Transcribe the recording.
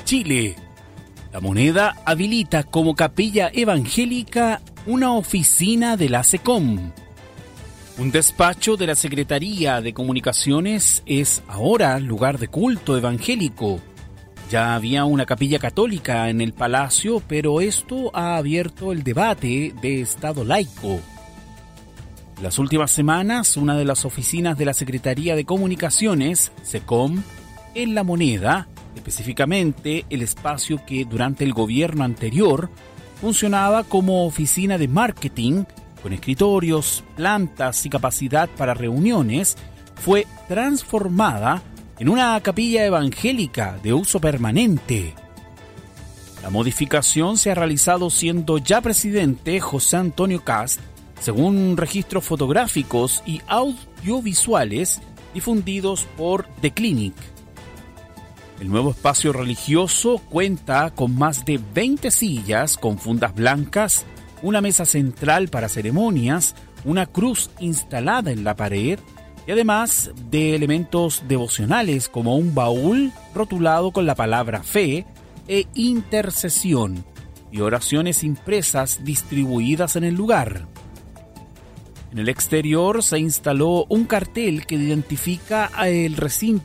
Chile. La Moneda habilita como capilla evangélica una oficina de la SECOM. Un despacho de la Secretaría de Comunicaciones es ahora lugar de culto evangélico. Ya había una capilla católica en el palacio, pero esto ha abierto el debate de Estado laico. En las últimas semanas, una de las oficinas de la Secretaría de Comunicaciones, SECOM, en La Moneda, específicamente el espacio que durante el gobierno anterior funcionaba como oficina de marketing, con escritorios, plantas y capacidad para reuniones, fue transformada en una capilla evangélica de uso permanente. La modificación se ha realizado siendo ya presidente José Antonio Kast, según registros fotográficos y audiovisuales difundidos por The Clinic. El nuevo espacio religioso cuenta con más de 20 sillas con fundas blancas, una mesa central para ceremonias, una cruz instalada en la pared y además de elementos devocionales como un baúl rotulado con la palabra fe e intercesión y oraciones impresas distribuidas en el lugar. En el exterior se instaló un cartel que identifica el recinto